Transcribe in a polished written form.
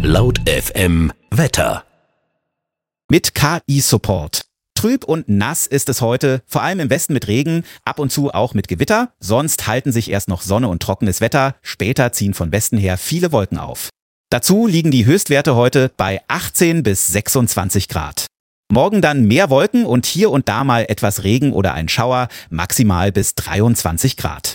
Laut FM Wetter. Mit KI-Support. Trüb und nass ist es heute, vor allem im Westen mit Regen, ab und zu auch mit Gewitter. Sonst halten sich erst noch Sonne und trockenes Wetter. Später ziehen von Westen her viele Wolken auf. Dazu liegen die Höchstwerte heute bei 18 bis 26 Grad. Morgen dann mehr Wolken und hier und da mal etwas Regen oder ein Schauer, maximal bis 23 Grad.